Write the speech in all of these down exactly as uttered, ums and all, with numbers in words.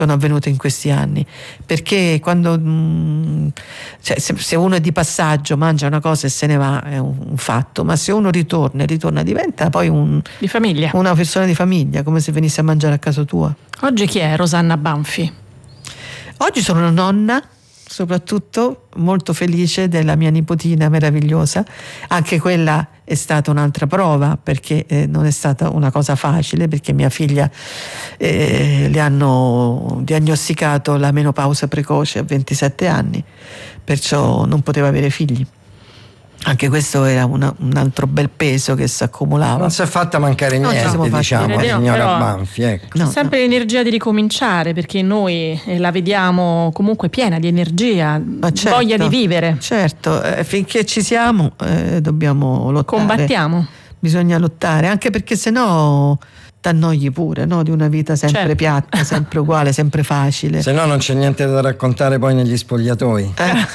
sono avvenute in questi anni, perché quando mh, cioè, se, se uno è di passaggio, mangia una cosa e se ne va, è un, un fatto, ma se uno ritorna e ritorna diventa poi un, di famiglia, una persona di famiglia, come se venisse a mangiare a casa tua. Oggi chi è Rosanna Banfi? Oggi sono una nonna, soprattutto molto felice della mia nipotina meravigliosa. Anche quella è stata un'altra prova, perché eh, non è stata una cosa facile, perché mia figlia eh, le hanno diagnosticato la menopausa precoce a ventisette anni, perciò non poteva avere figli. Anche questo era una, un altro bel peso che si accumulava. Non si è fatta mancare niente, no, diciamo, la signora Banfi. Ecco. C'è no, sempre no. l'energia di ricominciare, perché noi la vediamo comunque piena di energia, certo, voglia di vivere. Certo, eh, finché ci siamo eh, dobbiamo lottare. Combattiamo. Bisogna lottare, anche perché sennò t'annoi pure, no? Di una vita sempre certo. piatta, sempre uguale, sempre facile. Se no non c'è niente da raccontare poi negli spogliatoi.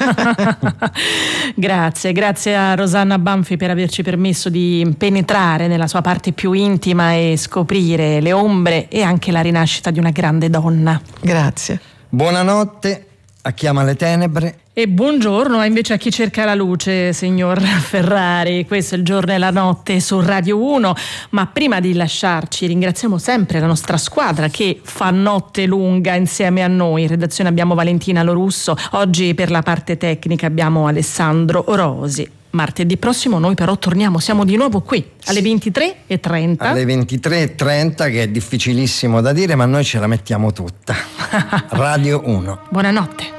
Grazie, grazie a Rosanna Banfi per averci permesso di penetrare nella sua parte più intima e scoprire le ombre e anche la rinascita di una grande donna. Grazie. Buonanotte a chi ama le tenebre. E buongiorno invece a chi cerca la luce, signor Ferrari. Questo è Il Giorno e la Notte su Radio uno, ma prima di lasciarci ringraziamo sempre la nostra squadra che fa notte lunga insieme a noi. In redazione abbiamo Valentina Lorusso, oggi per la parte tecnica abbiamo Alessandro Rosi. Martedì prossimo noi però torniamo, siamo di nuovo qui alle ventitré e trenta. Alle ventitré e trenta, che è difficilissimo da dire, ma noi ce la mettiamo tutta. Radio uno. Buonanotte.